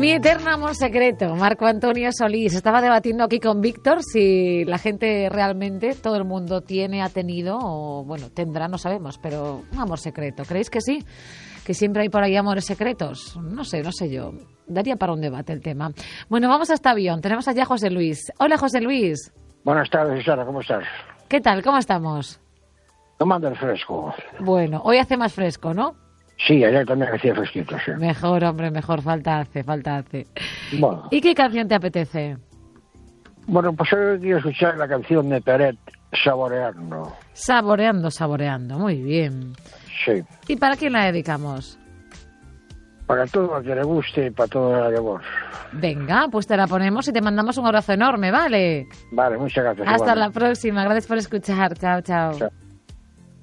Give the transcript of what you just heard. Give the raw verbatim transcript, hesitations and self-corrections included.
Mi eterno amor secreto, Marco Antonio Solís. Estaba debatiendo aquí con Víctor si la gente realmente, todo el mundo tiene, ha tenido, o bueno, tendrá, no sabemos, pero un amor secreto. ¿Creéis que sí? Que siempre hay por ahí amores secretos. No sé, no sé yo. Daría para un debate el tema. Bueno, vamos hasta avión. Tenemos allá a José Luis. Hola, José Luis. Buenas tardes, Sara, ¿cómo estás? ¿Qué tal? ¿Cómo estamos? Tomando el fresco. Bueno, hoy hace más fresco, ¿no? Sí, ayer también hacía fresquito, sí. Mejor, hombre, mejor. Falta hace, falta hace. Bueno. ¿Y qué canción te apetece? Bueno, pues hoy quiero escuchar la canción de Peret, Saboreando. Saboreando, saboreando. Muy bien. Sí. ¿Y para quién la dedicamos? Para todo el que le guste y para todo el de vos. Venga, pues te la ponemos y te mandamos un abrazo enorme, ¿vale? Vale, muchas gracias. Hasta igual. la próxima. Gracias por escuchar. Chao, chao. Chao.